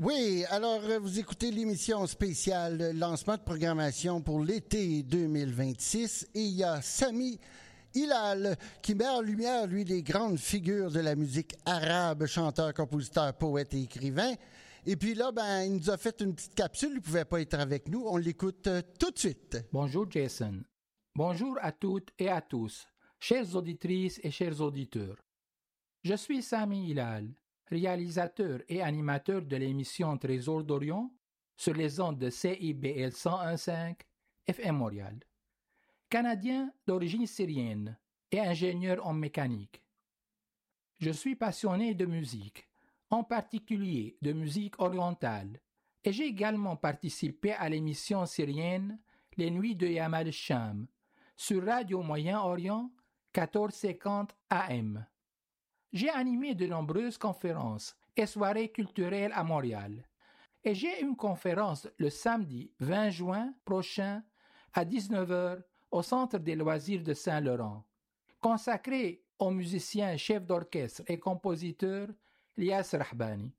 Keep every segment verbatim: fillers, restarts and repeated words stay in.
Oui, alors euh, vous écoutez l'émission spéciale euh, lancement de programmation pour l'été deux mille vingt-six et il y a Sami Hilal qui met en lumière, lui, les grandes figures de la musique arabe, chanteur, compositeur, poète et écrivain. Et puis là, ben, il nous a fait une petite capsule, il ne pouvait pas être avec nous. On l'écoute euh, tout de suite. Bonjour Jason. Bonjour à toutes et à tous, chères auditrices et chers auditeurs. Je suis Sami Hilal, réalisateur et animateur de l'émission Trésor d'Orient sur les ondes de C I B L cent un virgule cinq F M Montréal. Canadien d'origine syrienne et ingénieur en mécanique. Je suis passionné de musique, en particulier de musique orientale, et j'ai également participé à l'émission syrienne Les Nuits de Yamal Sham sur Radio Moyen-Orient quatorze cinquante A M. J'ai animé de nombreuses conférences et soirées culturelles à Montréal, et j'ai une conférence le samedi vingt juin prochain à dix-neuf heures au Centre des loisirs de Saint-Laurent, consacrée au musicien, chef d'orchestre et compositeur Lias Rahbani.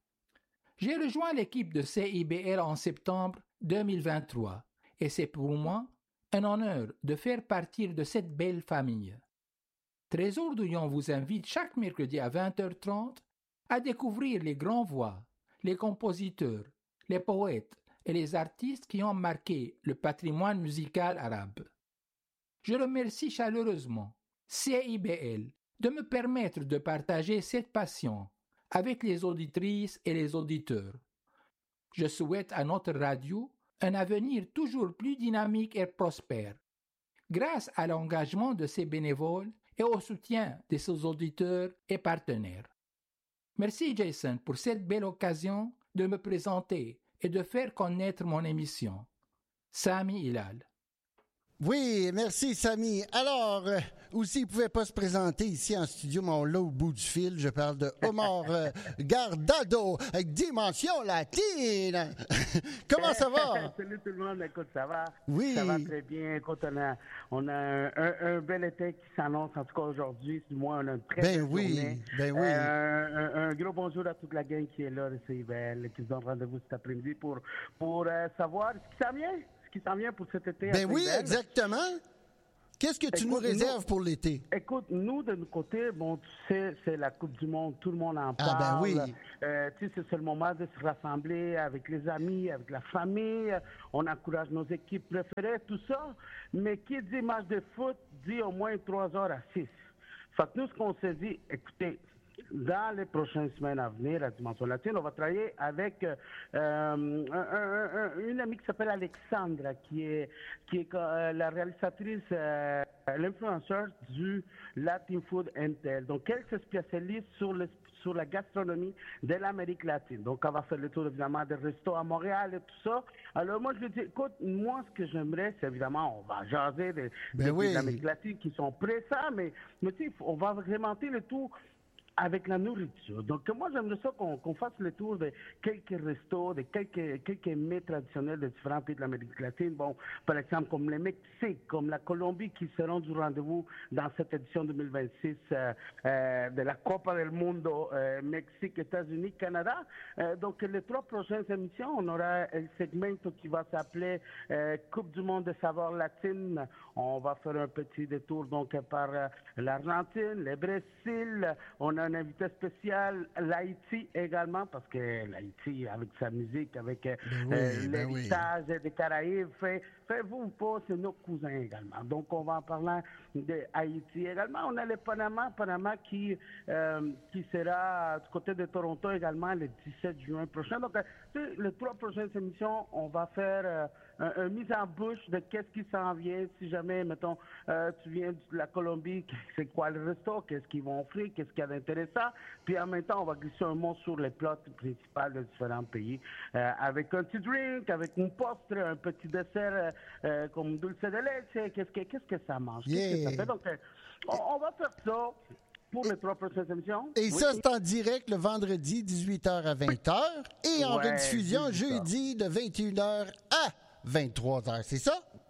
J'ai rejoint l'équipe de C I B L en septembre deux mille vingt-trois et c'est pour moi un honneur de faire partie de cette belle famille. Trésor d'Orient vous invite chaque mercredi à vingt heures trente à découvrir les grandes voix, les compositeurs, les poètes et les artistes qui ont marqué le patrimoine musical arabe. Je remercie chaleureusement C I B L de me permettre de partager cette passion avec les auditrices et les auditeurs. Je souhaite à notre radio un avenir toujours plus dynamique et prospère, grâce à l'engagement de ses bénévoles et au soutien de ses auditeurs et partenaires. Merci Jason pour cette belle occasion de me présenter et de faire connaître mon émission. Sami Hilal. Oui, merci Sami. Alors, euh, aussi, il ne pouvait pas se présenter ici en studio, mais on l'a au bout du fil. Je parle de Omar euh, Gardado, avec Dimension Latine. Comment ça va? Salut tout le monde, écoute, ça va? Oui. Ça va très bien. Écoute, on a, on a un, un, un bel été qui s'annonce, en tout cas aujourd'hui. Du moins, on a une très ben belle oui, journée. Ben oui, euh, un, un gros bonjour à toute la gang qui est là de C I B L, qui se donne rendez-vous cet après-midi pour, pour euh, savoir ce qui s'en vient. qui s'en vient pour cet été. Ben oui, exactement. Qu'est-ce que tu écoute, nous réserves nous, pour l'été? Écoute, nous, de notre côté, bon, tu sais, c'est la Coupe du Monde, tout le monde en Ah, parle. ben oui. Euh, tu sais, c'est le moment de se rassembler avec les amis, avec la famille. On encourage nos équipes préférées, tout ça. Mais qui dit match de foot dit au moins trois heures à six. Fait que nous, ce qu'on s'est dit, écoutez, dans les prochaines semaines à venir, à Dimension Latine, on va travailler avec euh, un, un, un, une amie qui s'appelle Alexandra, qui est, qui est euh, la réalisatrice, euh, l'influenceur du Latin Food Intel. Donc, elle se spécialise sur, le, sur la gastronomie de l'Amérique latine. Donc, elle va faire le tour, évidemment, des restos à Montréal et tout ça. Alors, moi, je lui dis, écoute, moi, ce que j'aimerais, c'est évidemment, on va jaser des, ben des oui. pays de l'Amérique latine qui sont pressants, mais, mais tu sais, on va agrémenter le tout avec la nourriture. Donc, moi, j'aimerais ça qu'on qu'on fasse le tour de quelques restos, de quelques, quelques mets traditionnels de différents pays de l'Amérique latine. Bon, par exemple, comme le Mexique, comme la Colombie, qui seront du rendez-vous dans cette édition deux mille vingt-six euh, euh, de la Copa del Mundo, euh, Mexique, États-Unis, Canada. Euh, donc, les trois prochaines émissions, on aura un segment qui va s'appeler euh, Coupe du monde de saveurs latines. On va faire un petit détour donc par euh, l'Argentine, le Brésil. On a un invité spécial, l'Haïti également, parce que l'Haïti, avec sa musique, avec ben oui, euh, ben l'héritage oui. des Caraïbes, fait, faites-vous pas, c'est nos cousins également. Donc, on va en parler de Haïti également. On a le Panama, Panama qui, euh, qui sera du côté de Toronto également le dix-sept juin prochain. Donc, euh, les trois prochaines émissions, on va faire euh, un, un mise en bouche de qu'est-ce qui s'en vient. Si jamais, mettons, euh, tu viens de la Colombie, c'est quoi le resto, qu'est-ce qu'ils vont offrir, qu'est-ce qu'il y a d'intéressant. Puis en même temps, on va glisser un mot sur les plats principaux de différents pays, euh, avec un petit drink, avec un postre, un petit dessert euh, euh, comme dulce de leche. Qu'est-ce que, qu'est-ce que ça mange? Yeah. Qu'est-ce que ça fait? Donc, euh, on, on va faire ça pour les trois prochaines émissions. Et oui. ça, c'est en direct le vendredi, dix-huit heures à vingt heures, et en Ouais, rediffusion dix-huit heures. jeudi de vingt et une heures à vingt-trois heures, c'est ça?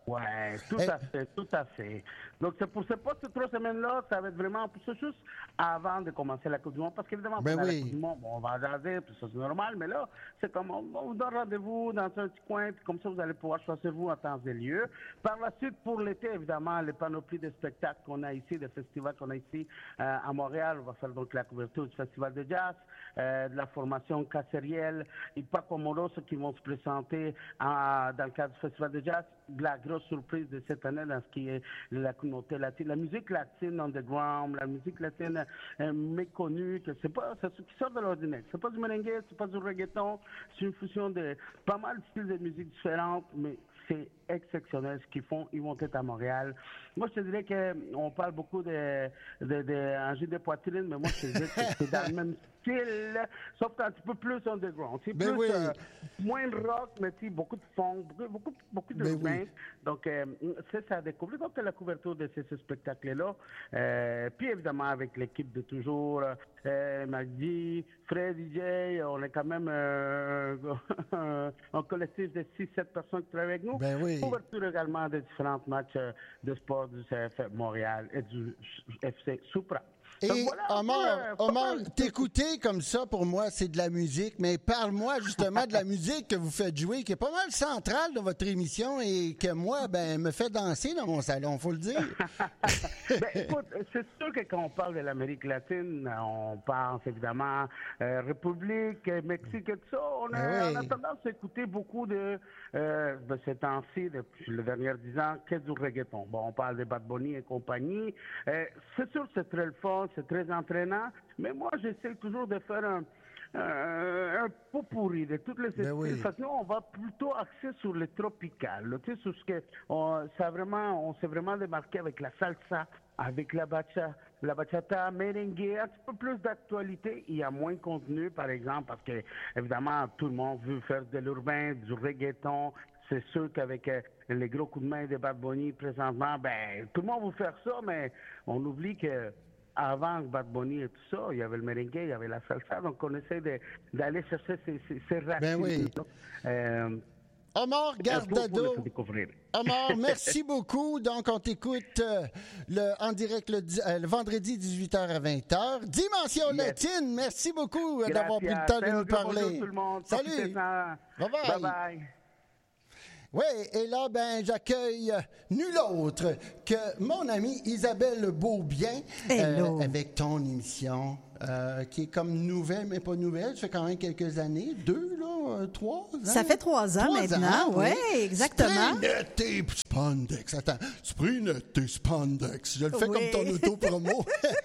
Ouais, tout Eh. à fait, tout à fait. Donc, c'est pour ces postes trois semaines-là, ça va être vraiment, c'est juste avant de commencer la Coupe du Monde, parce qu'évidemment, Ben pendant oui. la Coupe du Monde, bon, on va jaser, puis ça c'est normal, mais là, c'est comme, on, on vous donne rendez-vous dans un petit coin, puis comme ça, vous allez pouvoir choisir vous en temps et lieu. Par la suite, pour l'été, évidemment, les panoplies de spectacles qu'on a ici, des festivals qu'on a ici euh, à Montréal, on va faire donc la couverture du Festival de Jazz, euh, de la formation Casseriel, et Paco Moroso qui vont se présenter en- dans le cadre du Festival de Jazz. La grosse surprise de cette année dans ce qui est la communauté latine, la musique latine underground, la musique latine euh, méconnue, que c'est pas, c'est ce qui sort de l'ordinaire. C'est pas du merengue, c'est pas du reggaeton, c'est une fusion de pas mal de styles de musique différentes, mais c'est exceptionnel ce qu'ils font. Ils vont être à Montréal. Moi, je te dirais qu'on parle beaucoup de, de, de angine de poitrine, mais moi, je te dirais que c'est dans le même style, sauf un petit peu plus underground. C'est Ben plus, oui. euh, moins rock, mais tu sais, beaucoup de funk, beaucoup, beaucoup, beaucoup de Ben urbain. oui. Donc, euh, c'est ça à découvrir. Donc, la couverture de ces, ces spectacles-là. Euh, puis, évidemment, avec l'équipe de toujours, euh, Magdi, Fred, D J, on est quand même euh, un collectif de six sept personnes qui travaillent avec nous. Ben oui. Couverture également de différents matchs euh, de sport du C F Montréal et du F C Supra. Donc, Et voilà un peu, Omar, euh, pas Omar, mal. t'écouter comme ça, pour moi, c'est de la musique, mais parle-moi justement de la musique que vous faites jouer, qui est pas mal centrale de votre émission et que moi, ben, me fait danser dans mon salon, faut le dire. Ben, écoute, c'est sûr que quand on parle de l'Amérique latine, on pense évidemment euh, République, Mexique et tout ça. On a, Ben oui. on a tendance à écouter beaucoup de, euh, de ces temps-ci, depuis les dernières dix ans, que du reggaeton. Bon, on parle de Bad Bunny et compagnie. Euh, c'est sûr que c'est très le fun, c'est très entraînant, mais moi, j'essaie toujours de faire un, euh, un pot pourri de toutes les Ben oui. Fait que nous, on va plutôt axer sur le tropical, là, tu sais, sur ce que on, ça vraiment, on s'est vraiment démarqué avec la salsa, avec la bachata, la bachata, merengue, un petit peu plus d'actualité. Il y a moins de contenu, par exemple, parce que évidemment, tout le monde veut faire de l'urbain, du reggaeton. C'est sûr qu'avec euh, les gros coups de main de Bad Bunny présentement, ben tout le monde veut faire ça, mais on oublie que avant Bad Bunny et tout ça, il y avait le merengue, il y avait la salsa, donc on essaie de- d'aller chercher ces, ces, ces racines. Ben oui. Euh, Omar pour le Gardado. faire découvrir. Omar, merci beaucoup. Donc, on t'écoute euh, le, en direct le, di- euh, le vendredi dix-huit heures à vingt heures. Dimension Yes. latine, merci beaucoup euh, d'avoir pris le temps de Gracias. nous Un gros parler. bonjour tout le monde. Salut. Profitez-en. Bye-bye. Bye-bye. Oui, et là, ben, j'accueille euh, nul autre que mon amie Isabelle Beaubien Hello. avec ton émission euh, qui est comme nouvelle, mais pas nouvelle. Ça fait quand même quelques années, deux, là, euh, trois ans. Ça fait trois ans Trois maintenant, ans, ouais, oui. exactement. Sprinette et Spandex. Attends, Sprinette et Spandex. Je le fais Oui. comme ton auto-promo.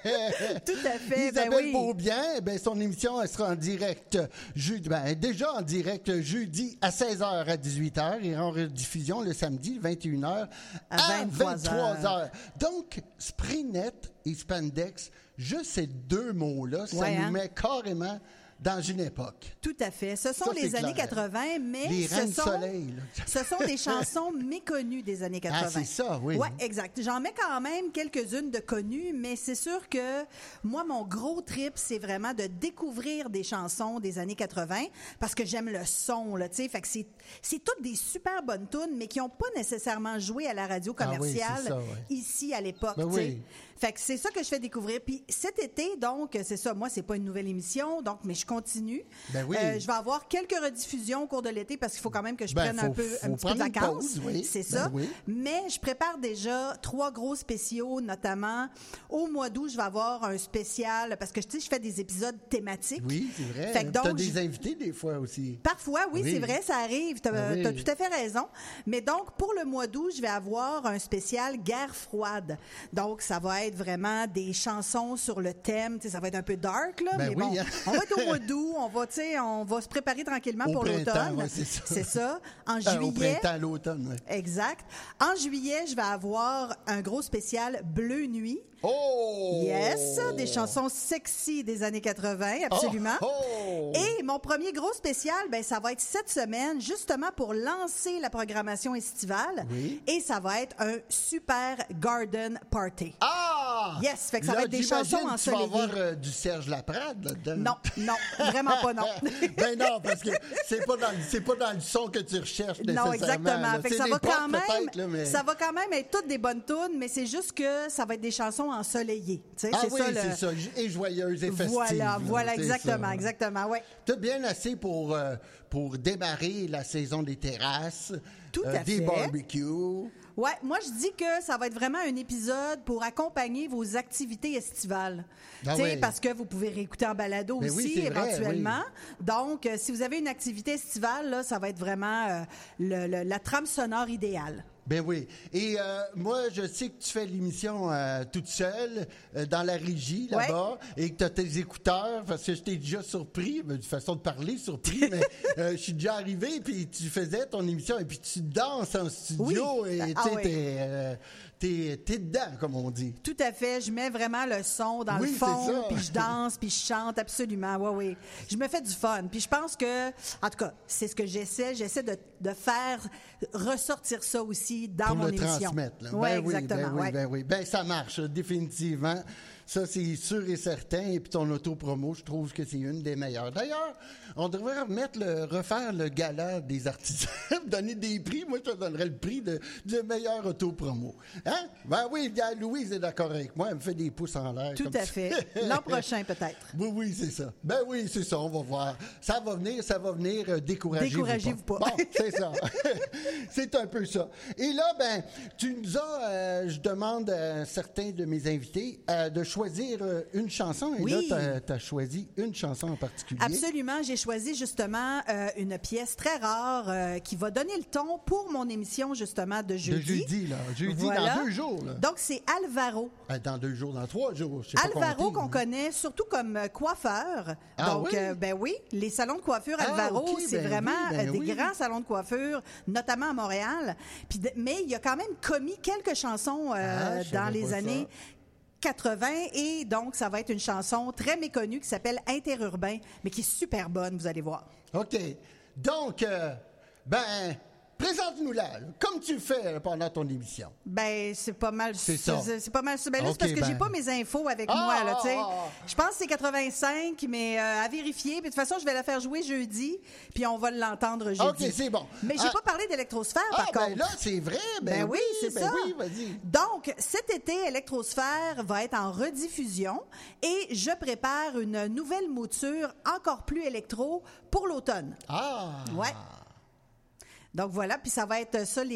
Tout à fait, ben Isabelle oui. Beaubien, ben, son émission, elle sera en direct jeudi, ben, déjà en direct jeudi à seize heures à dix-huit heures et en rediffusion le samedi vingt et une heures à, À vingt-trois vingt-trois heures. Donc, Sprinette et Spandex, juste ces deux mots-là, ça Ouais, nous hein? met carrément dans une époque. Tout à fait. Ce sont Ça, les c'est années clair. quatre-vingts, mais Les ce Reines sont, Soleil, là. ce sont des chansons méconnues des années quatre-vingts. Ah, c'est ça, oui. Oui, exact. J'en mets quand même quelques-unes de connues, mais c'est sûr que moi, mon gros trip, c'est vraiment de découvrir des chansons des années quatre-vingts parce que j'aime le son, là, tu sais. Fait que c'est, c'est toutes des super bonnes tunes, mais qui n'ont pas nécessairement joué à la radio Ah oui, commerciale c'est ça, ouais. ici à l'époque, Ben tu sais. oui. Fait que c'est ça que je fais découvrir. Puis cet été, donc, c'est ça. Moi, c'est pas une nouvelle émission, donc, mais je continue. Ben oui. Euh, je vais avoir quelques rediffusions au cours de l'été parce qu'il faut quand même que je Ben, prenne faut- un peu, faut un petit peu de prendre une vacances. pause, oui. C'est Ben ça. oui. Mais je prépare déjà trois gros spéciaux, notamment au mois d'août, je vais avoir un spécial parce que tu sais, je fais des épisodes thématiques. Oui, c'est vrai. Fait que donc, T'as des je- invités des fois aussi. Parfois, oui, Oui. c'est vrai, ça arrive. Tu as, Ah oui. tout à fait raison. Mais donc, pour le mois d'août, je vais avoir un spécial guerre froide. Donc, ça va être vraiment des chansons sur le thème. Tu sais, ça va être un peu dark, là. Ben mais oui, bon, hein. on va être au mois d'août. On va, tu sais, on va se préparer tranquillement Au pour printemps, l'automne. ouais, c'est ça. C'est ça. En Euh, au juillet. printemps, à l'automne, oui. Exact. En juillet, je vais avoir un gros spécial Bleu Nuit. Oh! Yes, des chansons sexy des années quatre-vingts, absolument. Oh, oh! Et mon premier gros spécial, ben ça va être cette semaine, justement pour lancer la programmation estivale. Oui. Et ça va être un super garden party. Ah! Ah! Yes, fait que ça Là, va être des j'imagine chansons que tu vas ensoleillées. avoir euh, du Serge Laprade là-dedans. Non, non, vraiment pas non. Ben non, parce que c'est pas dans le, c'est pas dans le son que tu recherches nécessairement. Non, exactement. là. Fait que C'est ça des va pop, quand même, peut-être, là, mais... ça va quand même être toutes des bonnes tunes, mais c'est juste que ça va être des chansons ensoleillées. Tu sais, Ah c'est oui, ça, le... c'est ça. Et joyeuses et festives. Voilà, là, voilà, c'est exactement, ça. exactement, ouais. T'as bien assez pour, euh, pour démarrer la saison des terrasses, Tout euh, à des fait. barbecues. Ouais, moi je dis que ça va être vraiment un épisode pour accompagner vos activités estivales. Ah Tu sais, ouais. parce que vous pouvez réécouter en balado Ben aussi oui, c'est vrai, éventuellement. Donc, euh, si vous avez une activité estivale, là, ça va être vraiment euh, le- le- la trame sonore idéale. Ben oui. Et euh, moi, je sais que tu fais l'émission euh, toute seule euh, dans la régie là-bas et que tu as tes écouteurs parce que je t'ai déjà surpris, ben, de façon de parler, surpris, mais euh, je suis déjà arrivé puis tu faisais ton émission et puis tu danses en studio Oui. et Ah tu sais, oui. t'es, euh, t'es, t'es dedans, comme on dit. Tout à fait. Je mets vraiment le son dans Oui, le c'est fond, ça. puis je danse, puis je chante, absolument. Oui, oui. Je me fais du fun. Puis je pense que, en tout cas, c'est ce que j'essaie. J'essaie de, de faire ressortir ça aussi dans Pour mon le émission. transmettre. Là. Oui, Ben oui, exactement. ben oui, ouais. ben oui. Ben ça marche, définitivement. Ça, c'est sûr et certain. Et puis ton auto-promo, je trouve que c'est une des meilleures. D'ailleurs, on devrait remettre le, refaire le gala des artisans, donner des prix. Moi, je te donnerais le prix de, de meilleur auto-promo. Hein? Ben oui, gars, Louise est d'accord avec moi. Elle me fait des pouces en l'air. Tout comme à ça. fait. L'an prochain, peut-être. Oui, oui, c'est ça. Ben oui, c'est ça, on va voir. Ça va venir, ça va venir, euh, découragez-vous Découragez-vous pas. Bon, c'est ça. C'est un peu ça. Et là, ben, tu nous as, euh, je demande à certains de mes invités euh, de choisir euh, une chanson. Et Oui. là, tu as choisi une chanson en particulier. Absolument. J'ai choisi justement euh, une pièce très rare euh, qui va donner le ton pour mon émission justement de De jeudi. jeudi, là. Jeudi, Voilà. dans deux jours, là. Donc, c'est Alvaro. Euh, Dans deux jours, dans trois jours. Je sais pas Alvaro, compter, qu'on hein. connaît surtout comme euh, coiffeur. Ah Donc, oui? euh, ben oui, les salons de coiffure Ah, Alvaro, ok, c'est ben vraiment oui, ben euh, des oui. grands salons de coiffure, notamment à Montréal. Puis, de- mais il a quand même commis quelques chansons euh, Ah, je dans savais les pas années quatre-vingts et donc ça va être une chanson très méconnue qui s'appelle Interurbain, mais qui est super bonne, vous allez voir. OK. Donc, euh, ben, présente-nous-la, là, comme tu fais pendant ton émission. Ben, c'est pas mal. C'est ça. C'est c'est pas mal ça. Ben là, Ok, c'est parce que ben. j'ai pas mes infos avec Ah, moi, là, tu sais. ah, ah. Je pense que c'est quatre-vingt-cinq, mais euh, à vérifier. Puis de toute façon, je vais la faire jouer jeudi, puis on va l'entendre jeudi. OK, c'est bon. Mais j'ai Ah. pas parlé d'électrosphère, Ah, par ben contre. là, c'est vrai. Ben, Ben oui, c'est ben ça. oui, vas-y. Donc, cet été, Électrosphère va être en rediffusion et je prépare une nouvelle mouture encore plus électro pour l'automne. Ah! Ouais. Donc voilà, puis ça va être ça les